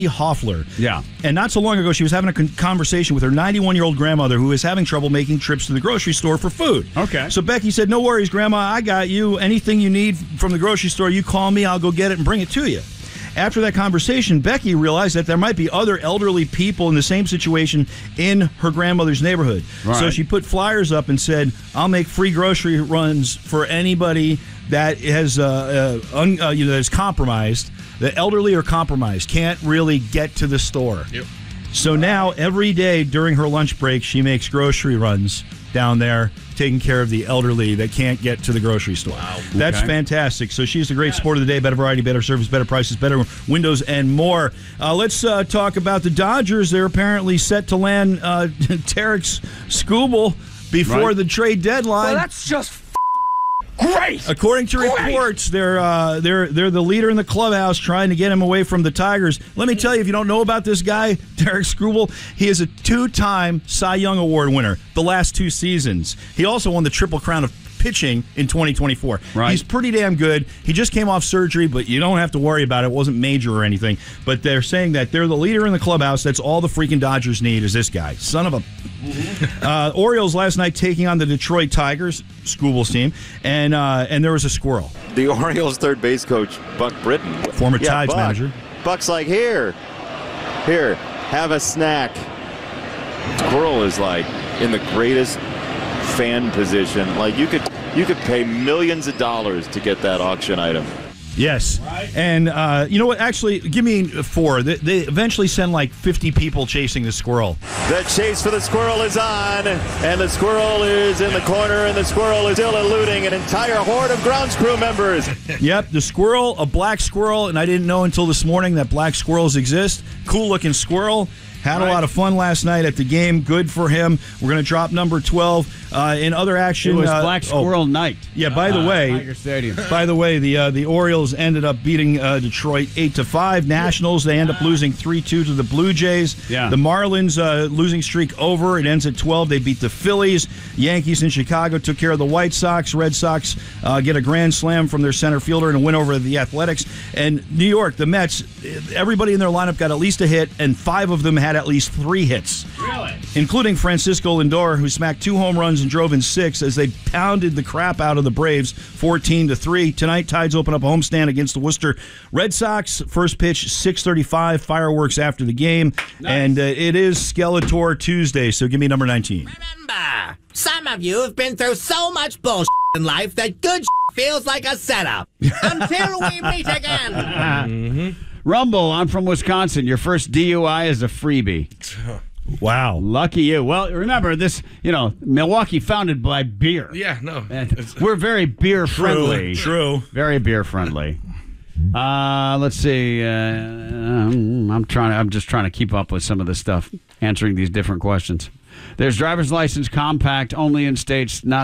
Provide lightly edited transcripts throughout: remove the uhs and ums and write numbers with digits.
Hoffler. Yeah. And not so long ago, she was having a conversation with her 91-year-old grandmother who is having trouble making trips to the grocery store for food. Okay. So Becky said, no worries, Grandma, I got you. Anything you need from the grocery store, you call me, I'll go get it and bring it to you. After that conversation, Becky realized that there might be other elderly people in the same situation in her grandmother's neighborhood. Right. So she put flyers up and said, I'll make free grocery runs for anybody that has that is compromised. The elderly are compromised, can't really get to the store. Yep. So now every day during her lunch break, she makes grocery runs down there, taking care of the elderly that can't get to the grocery store. Wow. That's fantastic. So she's the great sport of the day. Better variety, better service, better prices, better windows, and more. Let's talk about the Dodgers. They're apparently set to land Tarik Skubal before the trade deadline. Well, that's just great. According to reports, they're the leader in the clubhouse trying to get him away from the Tigers. Let me tell you, if you don't know about this guy, Tarik Skubal, he is a 2-time Cy Young Award winner the last 2 seasons. He also won the Triple Crown of pitching in 2024. Right. He's pretty damn good. He just came off surgery, but you don't have to worry about it. It wasn't major or anything. But they're saying that they're the leader in the clubhouse. That's all the freaking Dodgers need is this guy. Son of a... Orioles last night taking on the Detroit Tigers, Skubal's team, and there was a squirrel. The Orioles third base coach, Buck Britton. Former Tides Buck. manager. Buck's like, here, have a snack. Squirrel is like in the greatest fan position. Like you could pay millions of dollars to get that auction item. Yes. Right. And you know what? Actually, give me 4. They eventually send like 50 people chasing the squirrel. The chase for the squirrel is on, and the squirrel is in the corner, and the squirrel is still eluding an entire horde of grounds crew members. Yep, the squirrel, a black squirrel, and I didn't know until this morning that black squirrels exist. Cool-looking squirrel. Had a lot of fun last night at the game. Good for him. We're going to drop number 12 in other action. It was Black Squirrel Night. Yeah. By the way, Tiger Stadium. By the way, the Orioles ended up beating Detroit 8-5. Nationals, they end up losing 3-2 to the Blue Jays. Yeah. The Marlins losing streak over. It ends at 12. They beat the Phillies. Yankees in Chicago took care of the White Sox. Red Sox get a grand slam from their center fielder and a win over the Athletics. And New York, the Mets, everybody in their lineup got at least a hit, and 5 of them had at least 3 hits. Really? Including Francisco Lindor, who smacked 2 home runs and drove in 6 as they pounded the crap out of the Braves 14-3. Tonight, Tides open up a homestand against the Worcester Red Sox. First pitch, 6:35, fireworks after the game. Nice. And it is Skeletor Tuesday, so give me number 19. Remember, some of you have been through so much bullshit in life that good feels like a setup. Until we meet again. Mm-hmm. Rumble, I'm from Wisconsin. Your first DUI is a freebie. Wow. Lucky you. Well, remember this, Milwaukee founded by beer. Yeah, no. We're very beer friendly. True. Very beer friendly. Let's see. I'm just trying to keep up with some of this stuff, answering these different questions. There's driver's license compact only in states not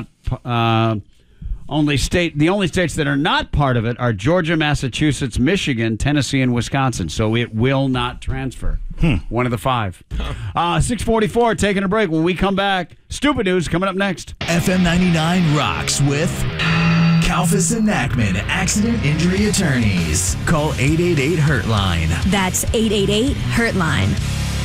the only states that are not part of it are Georgia, Massachusetts, Michigan, Tennessee, and Wisconsin. So it will not transfer. One of the 5. 6:44, taking a break. When we come back, stupid news coming up next. FM 99 rocks with Kalfas and Nachman, accident injury attorneys. Call 888-HURT-LINE. That's 888-HURT-LINE.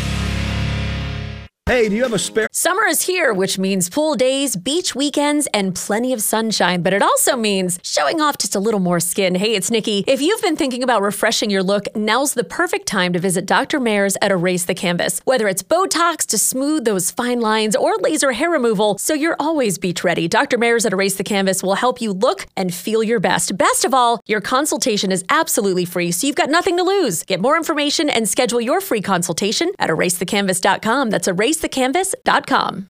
Hey, do you have a spare? Summer is here, which means pool days, beach weekends, and plenty of sunshine. But it also means showing off just a little more skin. Hey, it's Nikki. If you've been thinking about refreshing your look, now's the perfect time to visit Dr. Mayer's at Erase the Canvas. Whether it's Botox to smooth those fine lines or laser hair removal, so you're always beach ready, Dr. Mayer's at Erase the Canvas will help you look and feel your best. Best of all, your consultation is absolutely free, so you've got nothing to lose. Get more information and schedule your free consultation at erasethecanvas.com. That's erasethecanvas.com.